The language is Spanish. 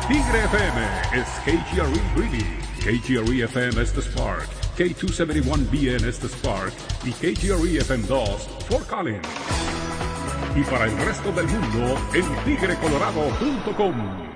Tigre FM is KGRE Greeley, KGRE FM es the Spark, K271BN es the Spark y KGRE FM 2 Fort Collins. Y para el resto del mundo en tigrecolorado.com.